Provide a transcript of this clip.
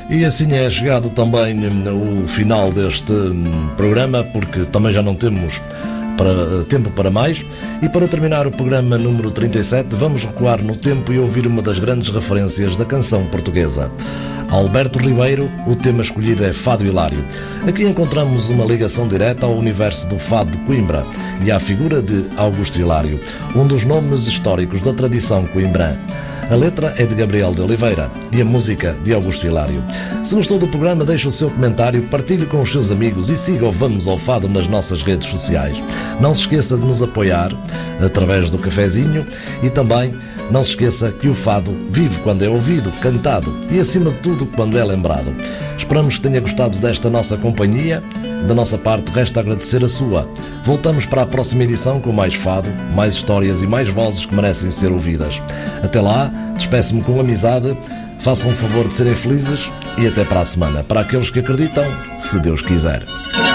E assim é chegado também o final deste programa, porque também já não temos tempo para mais. E para terminar o programa número 37, vamos recuar no tempo e ouvir uma das grandes referências da canção portuguesa. Alberto Ribeiro, o tema escolhido é Fado Hilário. Aqui encontramos uma ligação direta ao universo do fado de Coimbra e à figura de Augusto Hilário, um dos nomes históricos da tradição coimbrã. A letra é de Gabriel de Oliveira e a música de Augusto Hilário. Se gostou do programa, deixe o seu comentário, partilhe com os seus amigos e siga o Vamos ao Fado nas nossas redes sociais. Não se esqueça de nos apoiar através do cafezinho e também não se esqueça que o fado vive quando é ouvido, cantado e, acima de tudo, quando é lembrado. Esperamos que tenha gostado desta nossa companhia. Da nossa parte, resta agradecer a sua. Voltamos para a próxima edição com mais fado, mais histórias e mais vozes que merecem ser ouvidas. Até lá, despeço-me com amizade, façam o favor de serem felizes e até para a semana. Para aqueles que acreditam, se Deus quiser.